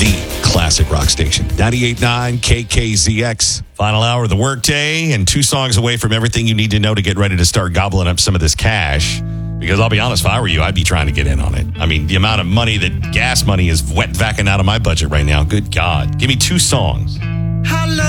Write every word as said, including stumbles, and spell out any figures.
the classic rock station. ninety-eight point nine K K Z X. Final hour of the workday and two songs away from everything you need to know to get ready to start gobbling up some of this cash. Because I'll be honest, if I were you, I'd be trying to get in on it. I mean, the amount of money that gas money is wet vacking out of my budget right now. Good God. Give me two songs.